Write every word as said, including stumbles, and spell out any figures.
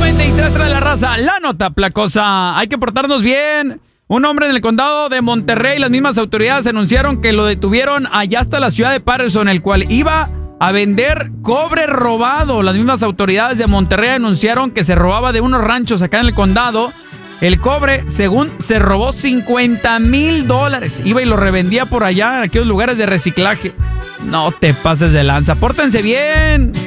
noventa y tres trae la raza. La nota placosa. Hay que portarnos bien. Un hombre en el condado de Monterrey, las mismas autoridades anunciaron que lo detuvieron allá hasta la ciudad de Patterson, el cual iba a vender cobre robado. Las mismas autoridades de Monterrey anunciaron que se robaba de unos ranchos acá en el condado. El cobre, según se robó cincuenta mil dólares. Iba y lo revendía por allá en aquellos lugares de reciclaje. No te pases de lanza. Pórtense bien.